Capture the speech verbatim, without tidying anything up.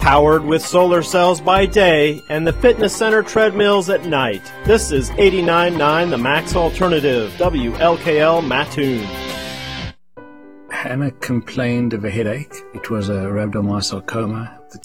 Powered with solar cells by day and the fitness center treadmills at night. This is eighty-nine point nine The Max Alternative, W L K L Mattoon. Hannah complained of a headache. It was a rhabdomyosarcoma.